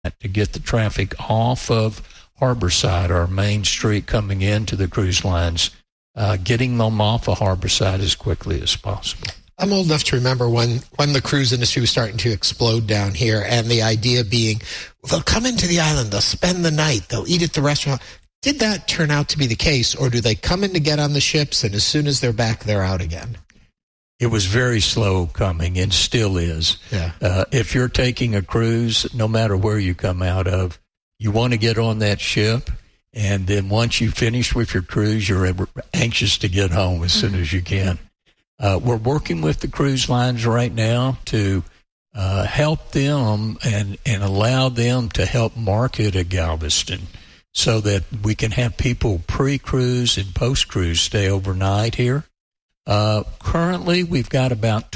to get the traffic off of Harborside, our main street coming into the cruise lines, getting them off of Harborside as quickly as possible. I'm old enough to remember when the cruise industry was starting to explode down here, and the idea being, they'll come into the island, they'll spend the night, they'll eat at the restaurant. Did that turn out to be the case, or do they come in to get on the ships, and as soon as they're back, they're out again? It was very slow coming, and still is. Yeah. If you're taking a cruise, no matter where you come out of, you want to get on that ship, and then once you finish with your cruise, you're anxious to get home as soon as you can. We're working with the cruise lines right now to help them and allow them to help market at Galveston so that we can have people pre-cruise and post-cruise stay overnight here. Currently, we've got about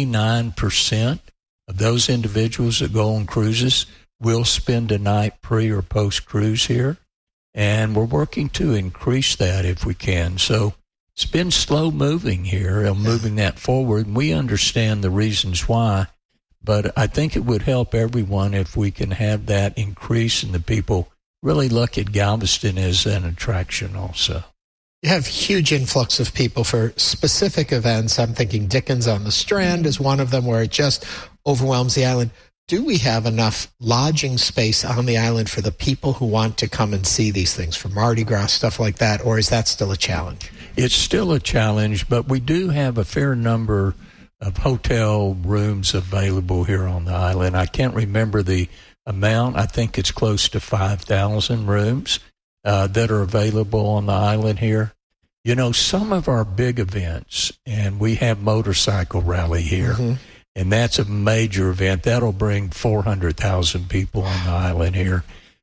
29% of those individuals that go on cruises will spend a night pre- or post-cruise here, and we're working to increase that if we can. So it's been slow moving here and moving that forward, and we understand the reasons why, but I think it would help everyone if we can have that increase and the people really look at Galveston as an attraction also. You have huge influx of people for specific events. I'm thinking Dickens on the Strand is one of them where it just overwhelms the island. Do we have enough lodging space on the island for the people who want to come and see these things, for Mardi Gras, stuff like that, or is that still a challenge? It's still a challenge, but we do have a fair number of hotel rooms available here on the island. I can't remember the amount. I think it's close to 5,000 rooms that are available on the island here. You know, some of our big events, and we have Motorcycle Rally here, and that's a major event. That'll bring 400,000 people on the island here.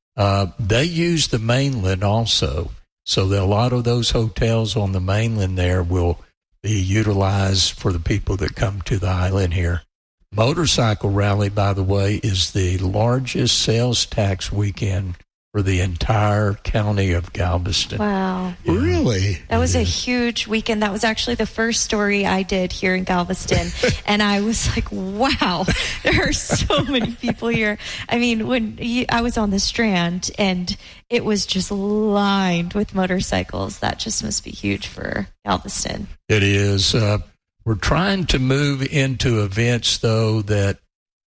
They use the mainland also, so that a lot of those hotels on the mainland there will be utilized for the people that come to the island here. Motorcycle Rally, by the way, is the largest sales tax weekend for the entire county of Galveston. Wow. Yeah. Really? That was a huge weekend. That was actually the first story I did here in Galveston. And I was like, wow, there are so many people here. I mean, I was on the Strand and it was just lined with motorcycles. That just must be huge for Galveston. It is. We're trying to move into events, though, that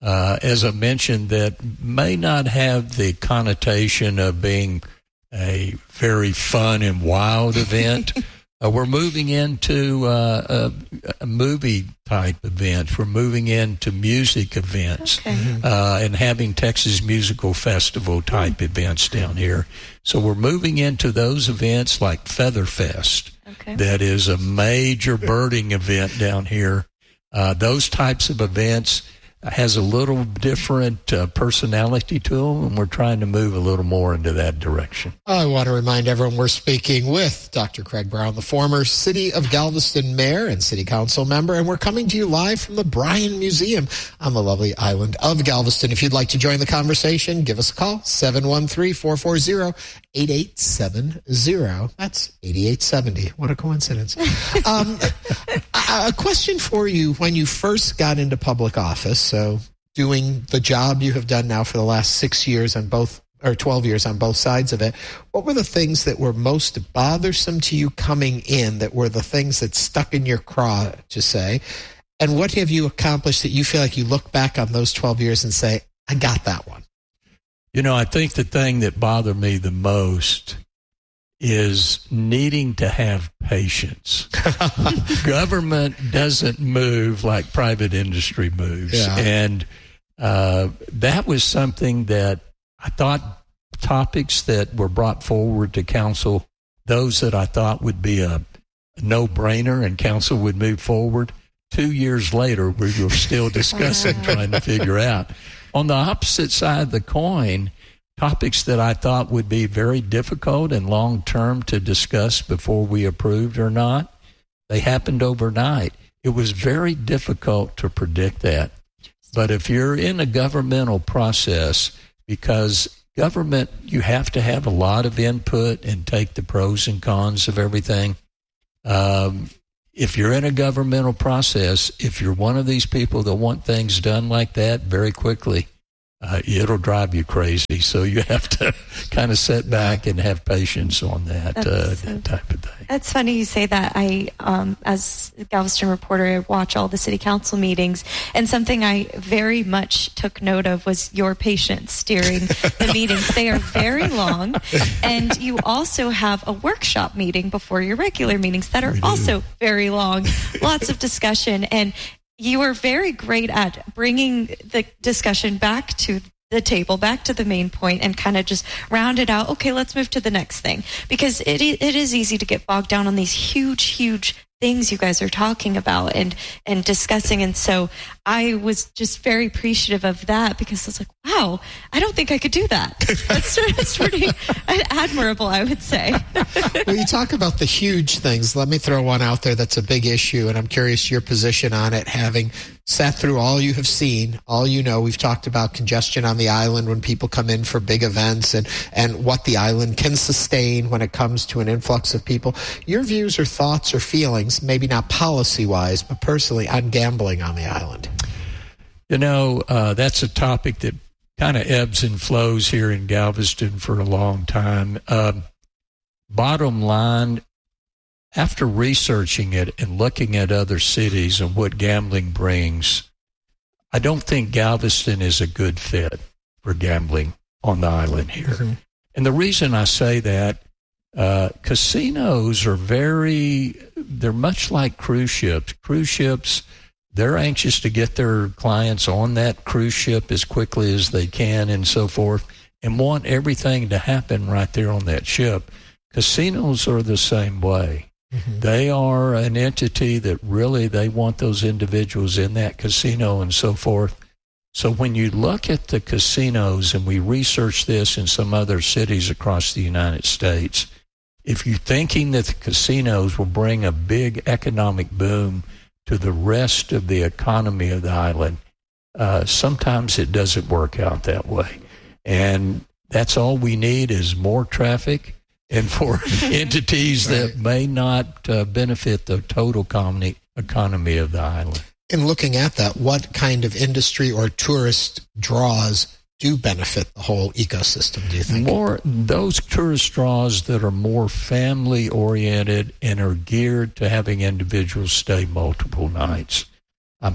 as I mentioned, that may not have the connotation of being a very fun and wild event. We're moving into a movie-type events. We're moving into music events and having Texas Musical Festival-type events down here. So we're moving into those events like Featherfest. That is a major birding event down here. Those types of events has a little different personality to them, and we're trying to move a little more into that direction. I want to remind everyone we're speaking with Dr. Craig Brown, the former City of Galveston Mayor and City Council member, and we're coming to you live from the Bryan Museum on the lovely island of Galveston. If you'd like to join the conversation, give us a call, 713-440-8870. That's 8870. What a coincidence. A question for you. When you first got into public office, so doing the job you have done now for the last 6 years on both, or 12 years on both sides of it, what were the things that were most bothersome to you coming in, that were the things that stuck in your craw, to say? And what have you accomplished that you feel like you look back on those 12 years and say, I got that one? You know, I think the thing that bothered me the most is needing to have patience. Government doesn't move like private industry moves. Yeah. And that was something that I thought topics that were brought forward to council, those that I thought would be a no-brainer and council would move forward, 2 years later, we were still discussing, trying to figure out. On the opposite side of the coin, topics that I thought would be very difficult and long-term to discuss before we approved or not, they happened overnight. It was very difficult to predict that. But if you're in a governmental process, because government, you have to have a lot of input and take the pros and cons of everything. If you're in a governmental process, if you're one of these people that want things done like that very quickly, it'll drive you crazy. So you have to kind of sit back and have patience on that type of thing. That's funny you say that. I, as a Galveston reporter, I watch all the city council meetings, and something I very much took note of was your patience during the meetings. They are very long, and you also have a workshop meeting before your regular meetings that are also very long. Lots of discussion, and you are very great at bringing the discussion back to the table, back to the main point, and kind of just round it out. Okay, let's move to the next thing, because it is easy to get bogged down on these huge things you guys are talking about and discussing. And so I was just very appreciative of that, because I was like, wow, I don't think I could do that. That's pretty admirable, I would say. Well, you talk about the huge things. Let me throw one out there that's a big issue, and I'm curious your position on it, having sat through all you have seen, all you know. We've talked about congestion on the island when people come in for big events and what the island can sustain when it comes to an influx of people. Your views or thoughts or feelings, maybe not policy-wise, but personally, on gambling on the island? You know, that's a topic that kind of ebbs and flows here in Galveston for a long time. Bottom line, after researching it and looking at other cities and what gambling brings, I don't think Galveston is a good fit for gambling on the island here. Mm-hmm. And the reason I say that, casinos are they're much like cruise ships. Cruise ships, they're anxious to get their clients on that cruise ship as quickly as they can and so forth, and want everything to happen right there on that ship. Casinos are the same way. Mm-hmm. They are an entity that really, they want those individuals in that casino and so forth. So when you look at the casinos, and we research this in some other cities across the United States, if you're thinking that the casinos will bring a big economic boom to the rest of the economy of the island, sometimes it doesn't work out that way. And that's all we need is more traffic, and for entities that may not benefit the total economy of the island. In looking at that, what kind of industry or tourist draws do benefit the whole ecosystem, do you think? More those tourist draws that are more family-oriented and are geared to having individuals stay multiple nights. I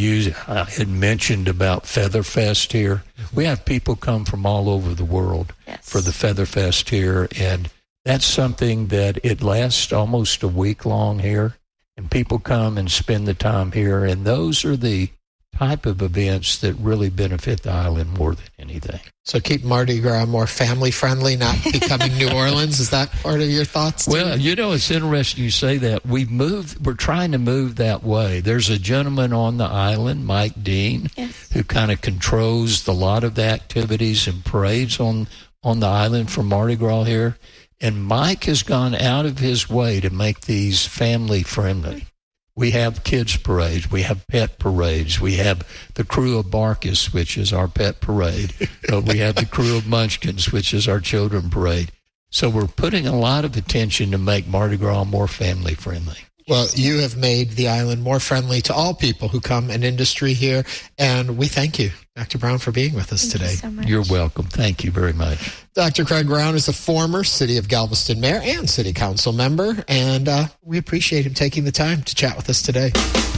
had mentioned about Featherfest here. Mm-hmm. We have people come from all over the world for the Featherfest here, and that's something that it lasts almost a week long here, and people come and spend the time here, and those are the type of events that really benefit the island more than anything. So keep Mardi Gras more family-friendly, not becoming New Orleans. Is that part of your thoughts, too? Well, you know, it's interesting you say that. We're trying to move that way. There's a gentleman on the island, Mike Dean, who kind of controls a lot of the activities and parades on the island for Mardi Gras here. And Mike has gone out of his way to make these family-friendly. We have kids' parades. We have pet parades. We have the Crew of Barkus, which is our pet parade. We have the Crew of Munchkins, which is our children parade. So we're putting a lot of attention to make Mardi Gras more family-friendly. Well, you have made the island more friendly to all people who come in industry here, and we thank you, Dr. Brown, for being with us today. You so much. You're welcome. Thank you very much. Dr. Craig Brown is a former City of Galveston mayor and City Council member, and we appreciate him taking the time to chat with us today.